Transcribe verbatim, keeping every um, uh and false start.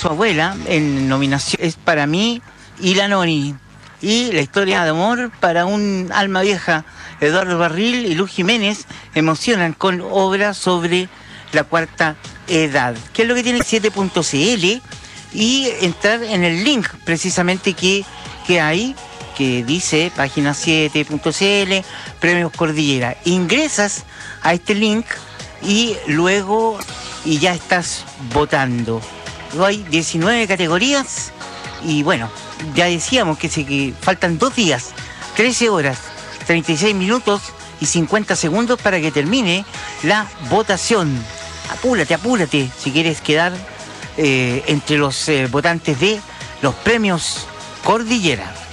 su abuela en nominación es para mí y la Noni. Y la historia de amor para un alma vieja, Eduardo Barril y Luz Jiménez, emocionan con obras sobre la cuarta edad. ¿Qué es lo que tiene siete punto c l? Y entrar en el link precisamente que, que hay, que dice página siete punto c l, Premios Cordillera. Ingresas a este link y luego y ya estás votando. Hay diecinueve categorías y bueno, ya decíamos que, se, que faltan dos días, trece horas, treinta y seis minutos y cincuenta segundos para que termine la votación. Apúrate, apúrate si quieres quedar eh, entre los eh, votantes de los Premios Cordillera.